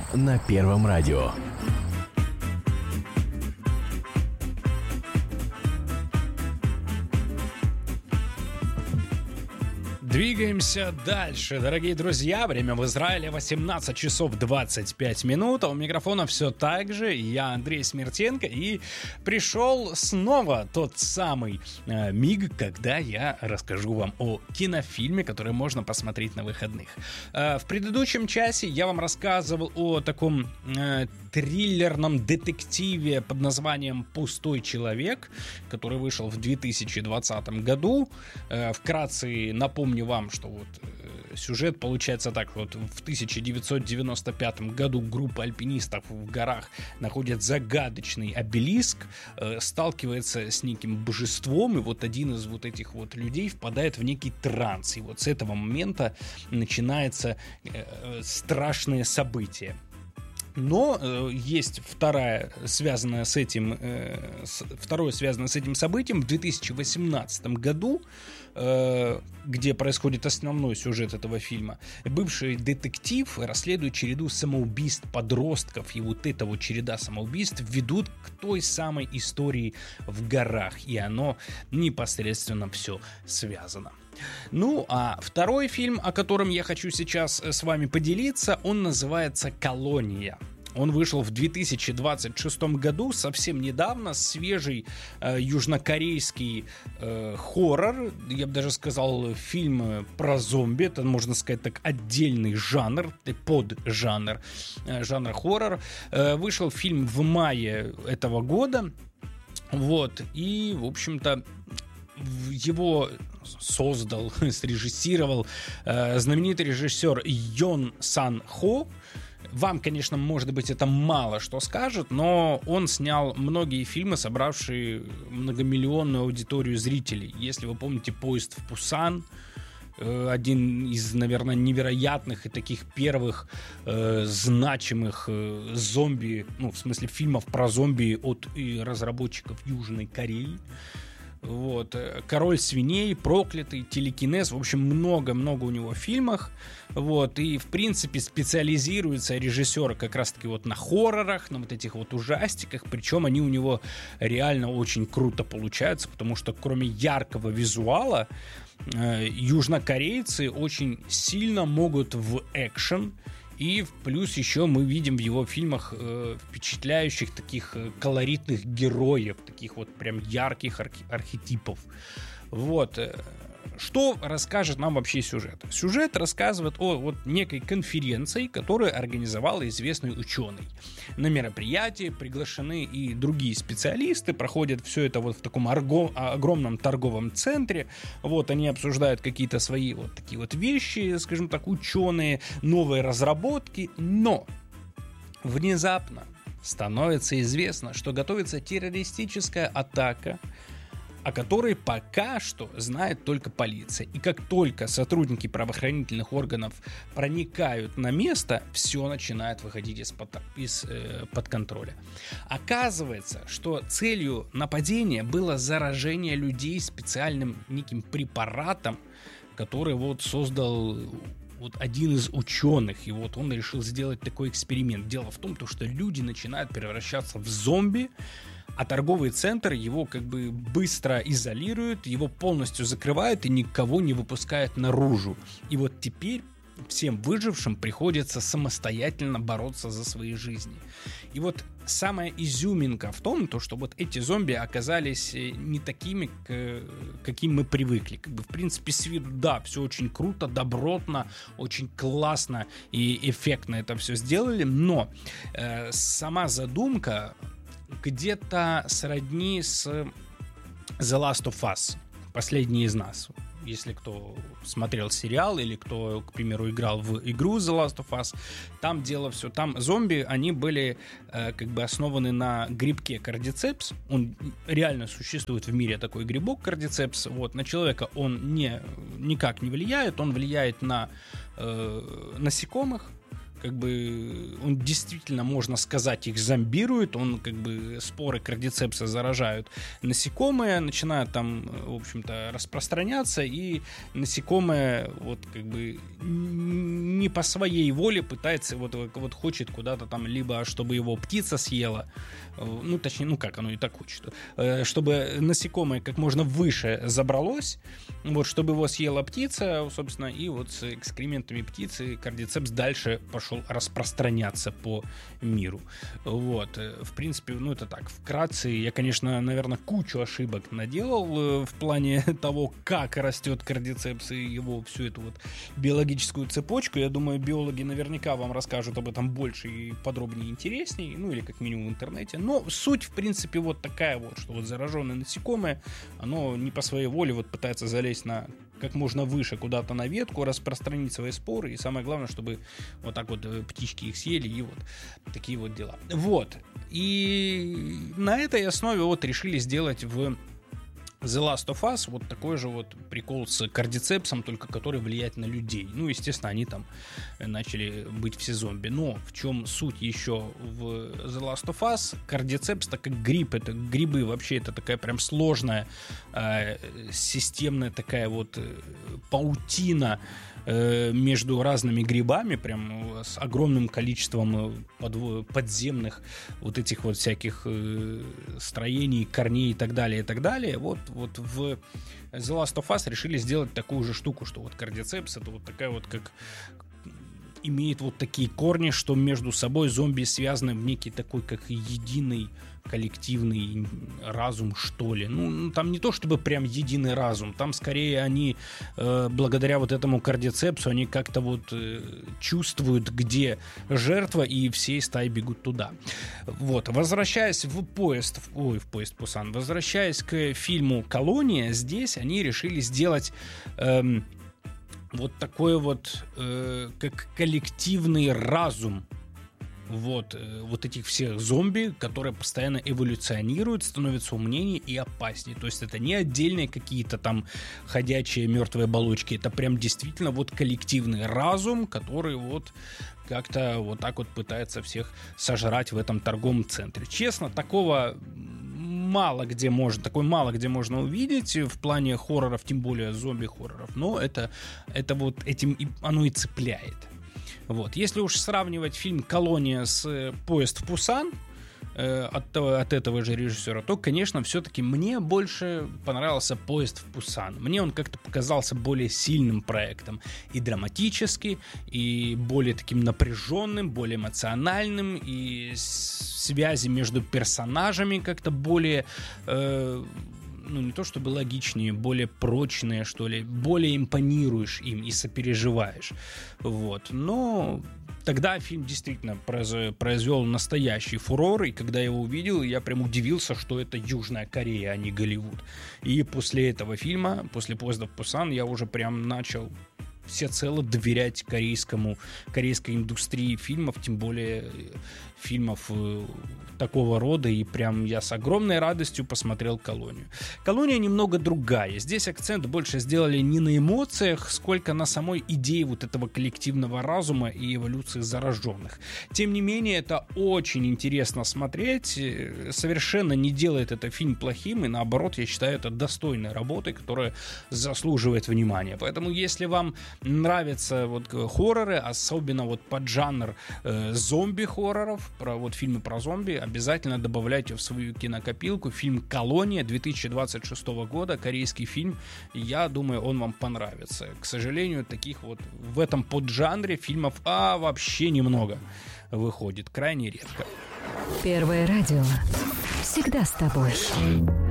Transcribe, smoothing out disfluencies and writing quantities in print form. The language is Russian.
на Первом радио. Двигаемся дальше, дорогие друзья. Время в Израиле 18 часов 25 минут. А у микрофона все так же. Я Андрей Смертенко. И пришел снова тот самый миг, когда я расскажу вам о кинофильме, который можно посмотреть на выходных. В предыдущем часе я вам рассказывал о таком триллерном детективе под названием «Пустой человек», который вышел в 2020 году. Вкратце напомню вам, что вот сюжет получается так. Вот в 1995 году группа альпинистов в горах находит загадочный обелиск, сталкивается с неким божеством, и вот один из вот этих вот людей впадает в некий транс. И вот с этого момента начинается страшное событие. Но есть второе, связанное с этим событием в 2018 году, где происходит основной сюжет этого фильма. Бывший детектив расследует череду самоубийств подростков, и вот эта вот череда самоубийств ведут к той самой истории в горах, и оно непосредственно все связано. Ну, а второй фильм, о котором я хочу сейчас с вами поделиться, он называется «Колония». Он вышел в 2026 году, совсем недавно, свежий южнокорейский хоррор, я бы даже сказал, фильм про зомби, это, можно сказать так, отдельный жанр, поджанр жанра хоррор. Вышел фильм в мае этого года, вот, и, в общем-то, его создал, срежиссировал знаменитый режиссер Йон Сан Хо. Вам, конечно, может быть, это мало что скажет, но он снял многие фильмы, собравшие многомиллионную аудиторию зрителей. Если вы помните «Поезд в Пусан», один из, наверное, невероятных и таких первых значимых зомби, ну, в смысле фильмов про зомби от разработчиков Южной Кореи. Вот. «Король свиней», «Проклятый», «Телекинез», в общем, много-много у него фильмов. Вот. И, в принципе, специализируется режиссер как раз-таки вот на хоррорах, на вот этих вот ужастиках. Причем они у него реально очень круто получаются, потому что кроме яркого визуала, южнокорейцы очень сильно могут в экшен. И плюс еще мы видим в его фильмах впечатляющих таких колоритных героев, таких вот прям ярких архетипов. Вот. Что расскажет нам вообще сюжет? Сюжет рассказывает о вот некой конференции, которую организовал известный ученый. На мероприятии приглашены и другие специалисты, проходят все это вот в таком огромном торговом центре. Вот они обсуждают какие-то свои вот такие вот вещи, скажем так, ученые, новые разработки, но внезапно становится известно, что готовится террористическая атака, о которой пока что знает только полиция. И как только сотрудники правоохранительных органов проникают на место, все начинает выходить из-под контроля. Оказывается, что целью нападения было заражение людей специальным неким препаратом, который вот создал вот один из ученых, и вот он решил сделать такой эксперимент. Дело в том, что люди начинают превращаться в зомби, а торговый центр его как бы быстро изолирует, его полностью закрывают и никого не выпускают наружу. И вот теперь всем выжившим приходится самостоятельно бороться за свои жизни. И вот самая изюминка в том, что вот эти зомби оказались не такими, каким мы привыкли. Как бы, в принципе, с виду, да, все очень круто, добротно, очень классно и эффектно это все сделали, но сама задумка где-то сродни с The Last of Us, «Последний из нас». Если кто смотрел сериал или кто, к примеру, играл в игру The Last of Us, там дело все. Там зомби, они были как бы основаны на грибке кардицепс. Он реально существует в мире, такой грибок кардицепс. Вот, на человека он никак не влияет. Он влияет на насекомых. как бы он действительно, можно сказать, их зомбирует, он как бы споры кардицепса заражают насекомые, начинают там, в общем-то, распространяться, и насекомое вот как бы не по своей воле пытается, вот хочет куда-то там, либо чтобы его птица съела, ну, точнее, ну как, оно и так хочет, чтобы насекомое как можно выше забралось, вот, чтобы его съела птица, собственно, и вот с экскрементами птицы кардицепс дальше пошел распространяться по миру. Вот, в принципе, ну, это так, вкратце. Я, конечно, наверное, кучу ошибок наделал в плане того, как растет кардицепс и его всю эту вот биологическую цепочку. Я думаю, биологи наверняка вам расскажут об этом больше и подробнее, интереснее, ну, или как минимум в интернете. Но суть, в принципе, вот такая вот, что вот зараженное насекомое, оно не по своей воле вот пытается залезть на как можно выше куда-то на ветку, распространить свои споры, и самое главное, чтобы вот так вот птички их съели, и вот такие вот дела. Вот. И на этой основе вот решили сделать в The Last of Us вот такой же вот прикол с кардицепсом, только который влияет на людей. Ну, естественно, они там начали быть все зомби. Но в чем суть еще в The Last of Us? Кардицепс, так как гриб, это грибы вообще, это такая прям сложная системная такая вот паутина между разными грибами, прям с огромным количеством подземных вот этих вот всяких строений, корней и так далее, и так далее. Вот в The Last of Us решили сделать такую же штуку, что вот кардицепс это вот такая вот как имеет вот такие корни, что между собой зомби связаны в некий такой как единый коллективный разум, что ли. Ну, там не то чтобы прям единый разум, там скорее они благодаря вот этому кардицепсу они как-то вот чувствуют, где жертва, и всей стаи бегут туда. Вот, возвращаясь в поезд Пусан, возвращаясь к фильму «Колония», здесь они решили сделать вот такой вот как коллективный разум вот этих всех зомби, которые постоянно эволюционируют, становятся умнее и опаснее. То есть это не отдельные какие-то там ходячие мертвые оболочки, это прям действительно вот коллективный разум, который вот как-то вот так вот пытается всех сожрать в этом торговом центре. Честно, такое мало где можно увидеть в плане хорроров, тем более зомби-хорроров, но это вот этим оно и цепляет. Вот. Если уж сравнивать фильм «Колония» с «Поезд в Пусан» от этого же режиссера, то, конечно, все-таки мне больше понравился «Поезд в Пусан». Мне он как-то показался более сильным проектом и драматически, и более таким напряженным, более эмоциональным, и связи между персонажами как-то более... ну, не то чтобы логичнее, более прочные, что ли, более импонируешь им и сопереживаешь. Вот. Но тогда фильм действительно произвел настоящий фурор, и когда я его увидел, я прям удивился, что это Южная Корея, а не Голливуд. И после этого фильма, после «Поезда в Пусан», я уже прям начал всецело доверять корейской индустрии фильмов, тем более фильмов такого рода, и прям я с огромной радостью посмотрел «Колонию». «Колония» немного другая. Здесь акцент больше сделали не на эмоциях, сколько на самой идее вот этого коллективного разума и эволюции зараженных. Тем не менее, это очень интересно смотреть, совершенно не делает это фильм плохим, и наоборот, я считаю, это достойной работой, которая заслуживает внимания. Поэтому, если вам нравятся вот хорроры, особенно вот поджанр зомби-хорроров, про вот фильмы про зомби, обязательно добавляйте в свою кинокопилку фильм «Колония» 2026 года, корейский фильм. Я думаю, он вам понравится. К сожалению, таких вот в этом поджанре фильмов вообще немного выходит, крайне редко. Первое радио. Всегда с тобой.